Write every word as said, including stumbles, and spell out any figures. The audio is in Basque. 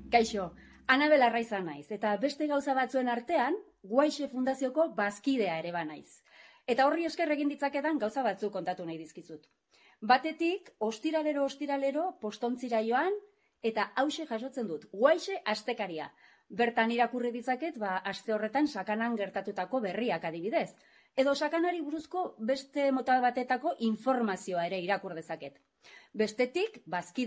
Kaixo, Anabel Arraiza naiz, eta beste gauza batzuen artean, Guaixe Fundazioko bazkidea ere ba naiz. Eta horri esker egin ditzakedan gauza batzuk kontatu nahi dizkizut. Batetik, ostiralero ostiralero postontzira joan, eta hauxe jasotzen dut, Guaixe astekaria. Bertan irakurri ditzaket, ba, aste horretan Sakanan gertatutako berriak adibidez. Edo Sakanari buruzko beste mota batetako informazioa ere irakur dezaket. Bestetik, bazkide